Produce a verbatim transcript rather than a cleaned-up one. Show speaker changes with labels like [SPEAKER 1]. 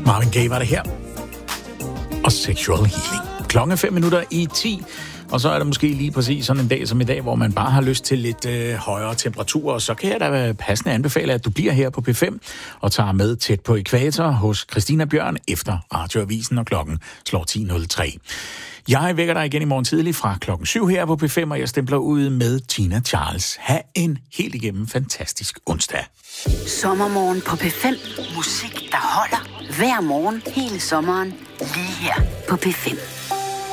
[SPEAKER 1] Marvin Gaye var det her. Og Sexual Healing. Klokken er fem minutter i ti. Og så er det måske lige præcis sådan en dag som i dag, hvor man bare har lyst til lidt øh, højere temperaturer. Så kan jeg da være passende anbefale, at du bliver her på P fem og tager med tæt på ækvator hos Christina Bjørn efter Radioavisen, og klokken slår ti nul tre. Jeg vækker dig igen i morgen tidlig fra klokken syv her på P fem, og jeg stempler ud med Tina Charles. Ha' en helt igennem fantastisk onsdag.
[SPEAKER 2] Sommermorgen på P fem. Musik, der holder hver morgen hele sommeren lige her på P fem.